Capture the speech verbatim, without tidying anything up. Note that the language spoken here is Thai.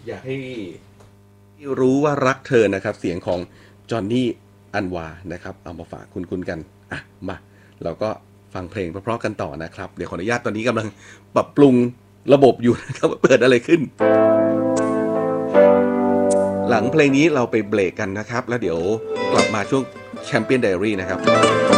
อยากให้รู้ว่ารักเธอนะครับเสียงของจอห์นนี่อันวานะครับเอามาฝากคุณๆกันอ่ะมาเราก็ฟังเพลงเพราะๆกันต่อนะครับเดี๋ยวขออนุญาตตอนนี้กำลังปรับปรุงระบบอยู่นะครับว่าเปิดอะไรขึ้น หลังเพลงนี้เราไปเบรกกันนะครับแล้วเดี๋ยวกลับมาช่วงแชมเปี้ยนไดอารี่นะครับ